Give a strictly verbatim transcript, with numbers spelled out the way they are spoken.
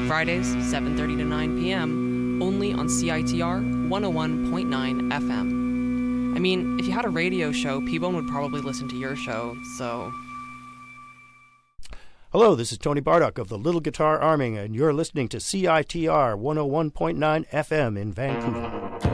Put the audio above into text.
Fridays, seven thirty to nine p.m., only on C I T R one oh one point nine F M. I mean, if you had a radio show, P-Bone would probably listen to your show, so... Hello, this is Tony Bardock of the Little Guitar Army, and you're listening to C I T R one oh one point nine F M in Vancouver.